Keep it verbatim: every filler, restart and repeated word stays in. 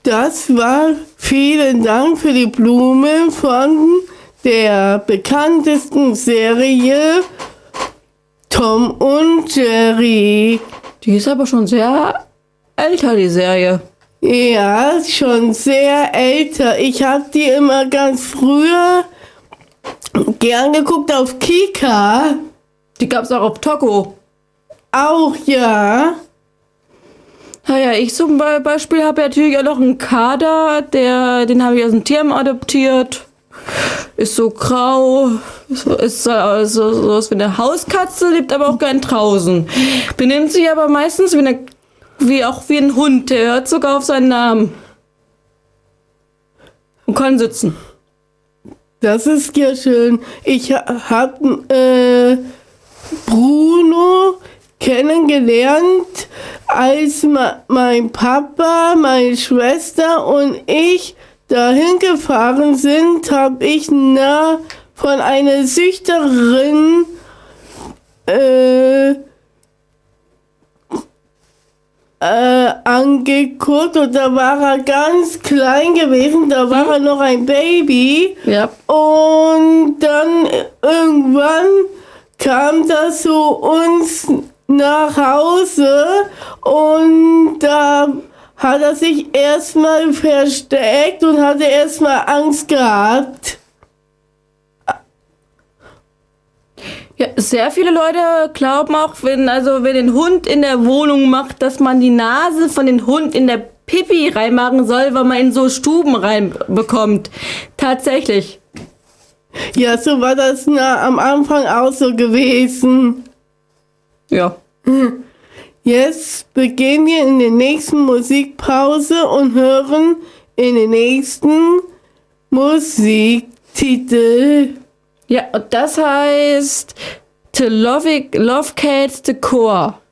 Das war vielen Dank für die Blumen von der bekanntesten Serie Tom und Jerry. Die ist aber schon sehr älter, die Serie. Ja, schon sehr älter. Ich habe die immer ganz früher gern geguckt auf Kika. Die gab's auch auf Togo. Auch, ja. Naja, ich zum Beispiel habe ja natürlich auch noch einen Kader, der, den habe ich aus dem Tierheim adoptiert. Ist so grau, so, ist so, so, so was wie eine Hauskatze, lebt aber auch gern draußen. Benimmt sich aber meistens wie, eine, wie auch wie ein Hund, der hört sogar auf seinen Namen. Und kann sitzen. Das ist ja schön. Ich habe äh, Bruno kennengelernt, als ma- mein Papa, meine Schwester und ich dahin gefahren sind, habe ich nah von einer Züchterin äh, äh, angeguckt und da war er ganz klein gewesen, da war er noch ein Baby. Ja. Und dann irgendwann kam das zu uns nach Hause und da hat er sich erstmal versteckt und hatte erstmal Angst gehabt. Ja, sehr viele Leute glauben auch, wenn also wenn den Hund in der Wohnung macht, dass man die Nase von dem Hund in der Pipi reinmachen soll, weil man in so Stuben reinbekommt. Tatsächlich. Ja, so war das na, am Anfang auch so gewesen. Ja. Jetzt beginnen wir in der nächsten Musikpause und hören in den nächsten Musiktitel. Ja, und das heißt The Love, Love Cats The Core.